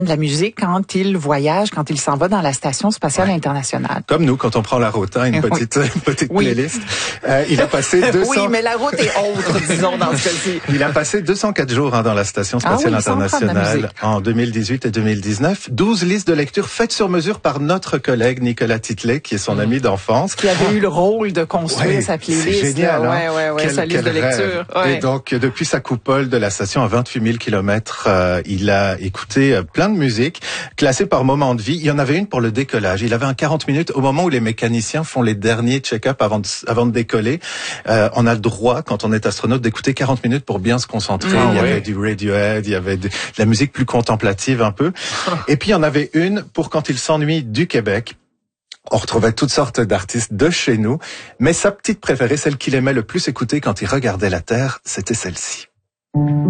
de la musique quand il voyage, quand il s'en va dans la Station spatiale internationale. Comme nous, quand on prend la route, une petite playlist. Il a passé 200... Oui, mais la route est autre, disons, dans ce cas-ci. Il a passé 204 jours dans la Station spatiale internationale en 2018 et 2019. 12 listes de lecture faites sur mesure par notre collègue Nicolas Titlet, qui est son ami d'enfance. Qui avait eu le rôle de construire sa playlist. C'est génial, sa liste de lecture. Et donc, depuis sa coupole de la station à 28 000 kilomètres, il a écouté plein de musique, classée par moment de vie. Il y en avait une pour le décollage. Il avait un 40 minutes au moment où les mécaniciens font les derniers check-up avant de décoller. On a le droit, quand on est astronaute, d'écouter 40 minutes pour bien se concentrer. Il y avait du Radiohead, il y avait de la musique plus contemplative un peu. Et puis, il y en avait une pour quand il s'ennuie du Québec. On retrouvait toutes sortes d'artistes de chez nous. Mais sa petite préférée, celle qu'il aimait le plus écouter quand il regardait la Terre, c'était celle-ci.